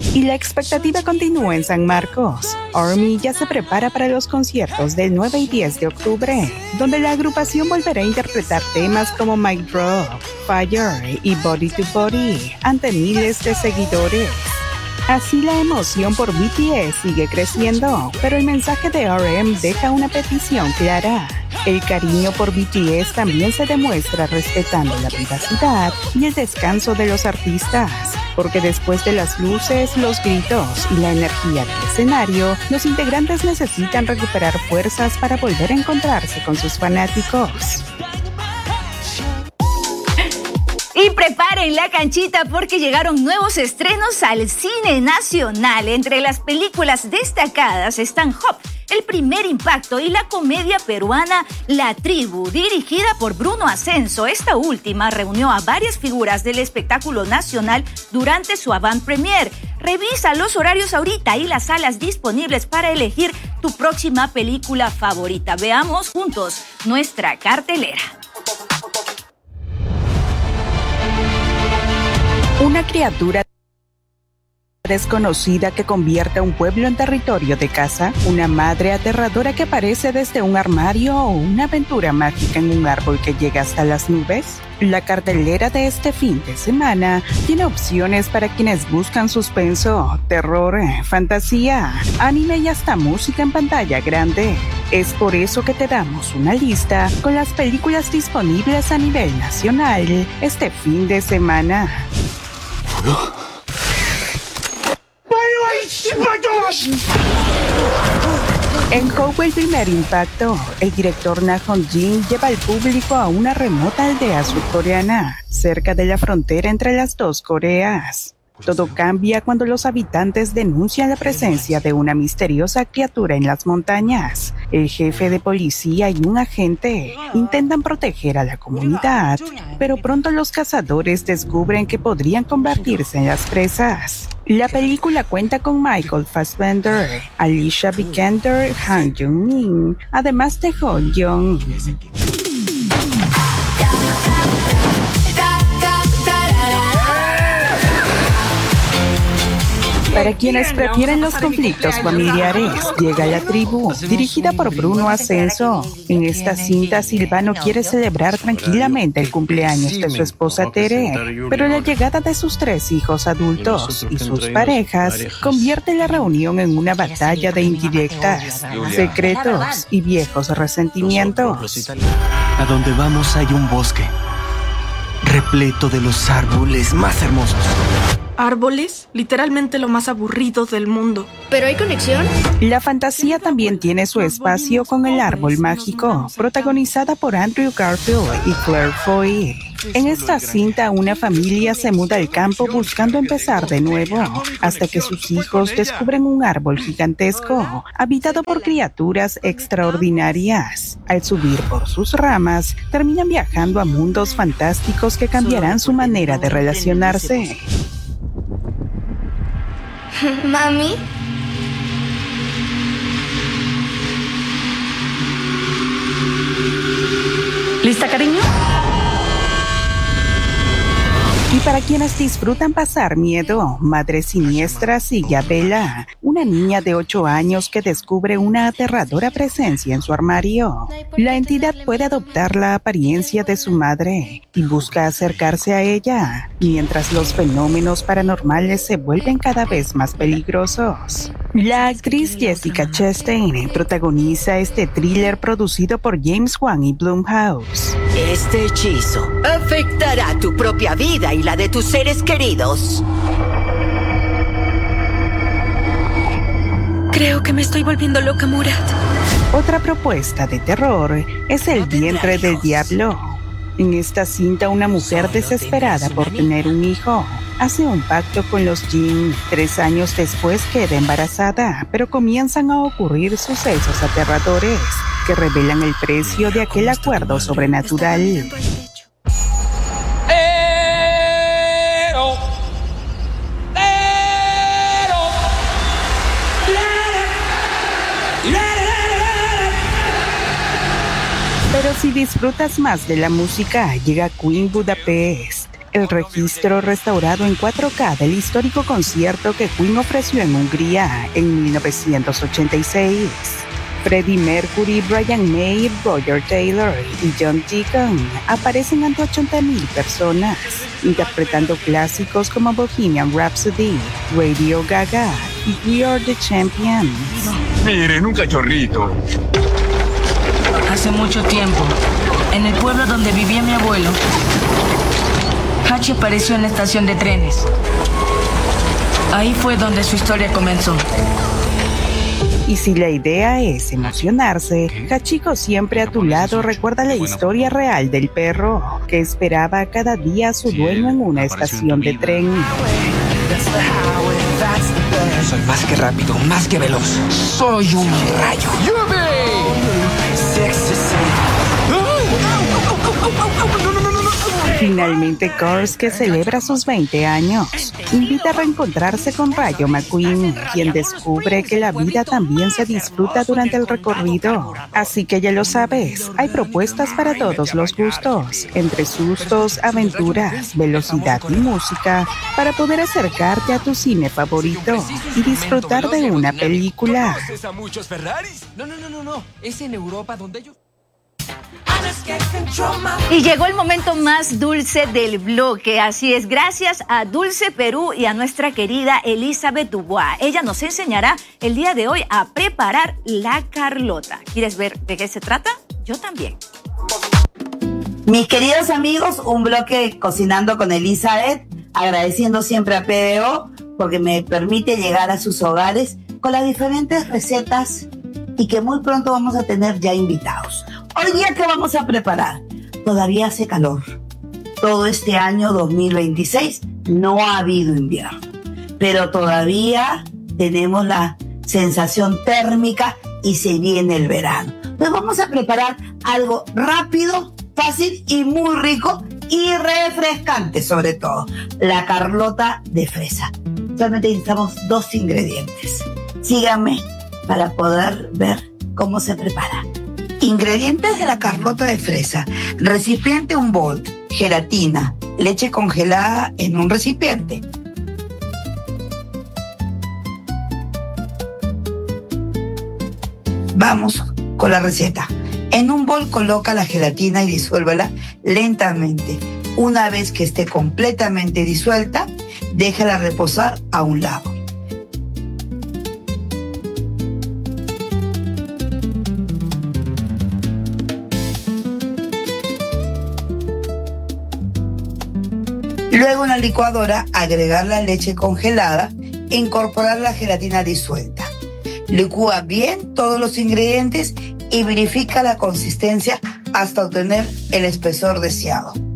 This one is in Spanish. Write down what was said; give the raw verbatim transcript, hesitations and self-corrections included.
Y la expectativa continúa en San Marcos. ARMY ya se prepara para los conciertos del nueve y diez de octubre, donde la agrupación volverá a interpretar temas como My Bro, Fire y Body to Body ante miles de seguidores. Así la emoción por B T S sigue creciendo, pero el mensaje de R M deja una petición clara. El cariño por B T S también se demuestra respetando la privacidad y el descanso de los artistas, porque después de las luces, los gritos y la energía del escenario, los integrantes necesitan recuperar fuerzas para volver a encontrarse con sus fanáticos. Y preparen la canchita porque llegaron nuevos estrenos al cine nacional. Entre las películas destacadas están Hop, El primer impacto y la comedia peruana La Tribu, dirigida por Bruno Ascenso. Esta última reunió a varias figuras del espectáculo nacional durante su avant premiere. Revisa los horarios ahorita y las salas disponibles para elegir tu próxima película favorita. Veamos juntos nuestra cartelera. Una criatura desconocida que convierte a un pueblo en territorio de caza, una madre aterradora que aparece desde un armario o una aventura mágica en un árbol que llega hasta las nubes. La cartelera de este fin de semana tiene opciones para quienes buscan suspenso, terror, fantasía, anime y hasta música en pantalla grande. Es por eso que te damos una lista con las películas disponibles a nivel nacional este fin de semana. En Hop, El primer impacto, el director Na Hong-jin lleva al público a una remota aldea surcoreana, cerca de la frontera entre las dos Coreas. Todo cambia cuando los habitantes denuncian la presencia de una misteriosa criatura en las montañas. El jefe de policía y un agente intentan proteger a la comunidad, pero pronto los cazadores descubren que podrían convertirse en las presas. La película cuenta con Michael Fassbender, Alicia Vikander, Han Jung-min, además de Ho Young. Para quienes prefieren los conflictos familiares, llega La Tribu, dirigida por Bruno Ascenso. En esta cinta, Silvano quiere celebrar tranquilamente el cumpleaños de su esposa Tere, pero la llegada de sus tres hijos adultos y sus parejas convierte la reunión en una batalla de indirectas, secretos y viejos resentimientos. A donde vamos hay un bosque, repleto de los árboles más hermosos. ¿Árboles? Literalmente lo más aburrido del mundo. ¿Pero hay conexión? La fantasía también tiene su espacio con El árbol mágico, protagonizada por Andrew Garfield y Claire Foy. En esta cinta, una familia se muda al campo buscando empezar de nuevo, hasta que sus hijos descubren un árbol gigantesco, habitado por criaturas extraordinarias. Al subir por sus ramas, terminan viajando a mundos fantásticos que cambiarán su manera de relacionarse. ¿Mami? ¿Lista, cariño? Y para quienes disfrutan pasar miedo, Madre Siniestra sigue a Bella, una niña de ocho años que descubre una aterradora presencia en su armario. La entidad puede adoptar la apariencia de su madre y busca acercarse a ella, mientras los fenómenos paranormales se vuelven cada vez más peligrosos. La actriz Jessica Chastain protagoniza este thriller producido por James Wan y Blumhouse. Este hechizo afectará tu propia vida y la de tus seres queridos. Creo que me estoy volviendo loca, Murat. Otra propuesta de terror es El vientre del diablo. En esta cinta, una mujer desesperada por tener un hijo hace un pacto con los Jin. Tres años después queda embarazada, pero comienzan a ocurrir sucesos aterradores que revelan el precio de aquel acuerdo sobrenatural. Pero si disfrutas más de la música, llega Queen Budapest, el registro restaurado en cuatro K del histórico concierto que Queen ofreció en Hungría en mil novecientos ochenta y seis. Freddie Mercury, Brian May, Roger Taylor y John Deacon aparecen ante ochenta mil personas, interpretando clásicos como Bohemian Rhapsody, Radio Gaga y We Are the Champions. Miren, un cachorrito. Hace mucho tiempo, en el pueblo donde vivía mi abuelo, Hachi apareció en la estación de trenes. Ahí fue donde su historia comenzó. Y si la idea es emocionarse, Hachiko siempre a tu lado recuerda la historia real del perro que esperaba cada día a su dueño en una estación de tren. Soy más que rápido, más que veloz. Soy un rayo. Finalmente, Cars, que celebra sus veinte años, invita a reencontrarse con Rayo McQueen, quien descubre que la vida también se disfruta durante el recorrido. Así que ya lo sabes, hay propuestas para todos los gustos, entre sustos, aventuras, velocidad y música, para poder acercarte a tu cine favorito y disfrutar de una película. No, no, no, no, no. Es en Europa donde ellos... Y llegó el momento más dulce del bloque, así es, gracias a Dulce Perú y a nuestra querida Elizabeth Dubois. Ella nos enseñará el día de hoy a preparar la Carlota. ¿Quieres ver de qué se trata? Yo también. Mis queridos amigos, un bloque Cocinando con Elizabeth, agradeciendo siempre a P B O porque me permite llegar a sus hogares con las diferentes recetas y que muy pronto vamos a tener ya invitados. Hoy día, ¿qué vamos a preparar? Todavía hace calor. Todo este año dos mil veintiséis no ha habido invierno, pero todavía tenemos la sensación térmica y se viene el verano. Entonces vamos a preparar algo rápido, fácil y muy rico y refrescante sobre todo. La Carlota de fresa. Solamente necesitamos dos ingredientes. Síganme para poder ver cómo se prepara. Ingredientes de la Carlota de fresa: recipiente, un bol, gelatina, leche congelada en un recipiente. Vamos con la receta. En un bol coloca la gelatina y disuélvala lentamente. Una vez que esté completamente disuelta, déjala reposar a un lado. Luego en la licuadora agregar la leche congelada e incorporar la gelatina disuelta. Licúa bien todos los ingredientes y verifica la consistencia hasta obtener el espesor deseado.